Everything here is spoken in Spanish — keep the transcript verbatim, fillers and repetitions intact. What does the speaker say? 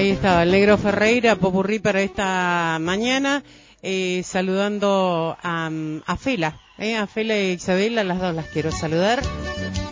Ahí estaba el Negro Ferreira, popurrí para esta mañana, eh, saludando a, a Fela, eh, a Fela y Isabel, a las dos las quiero saludar.